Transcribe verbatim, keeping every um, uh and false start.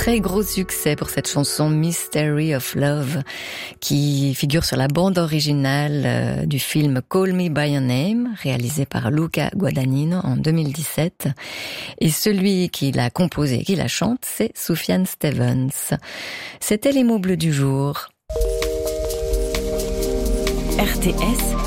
très gros succès pour cette chanson Mystery of Love qui figure sur la bande originale euh, du film Call Me By Your Name réalisé par Luca Guadagnino en deux mille dix-sept. Et celui qui l'a composé, qui la chante, c'est Sufjan Stevens. C'était les mots bleus du jour. R T S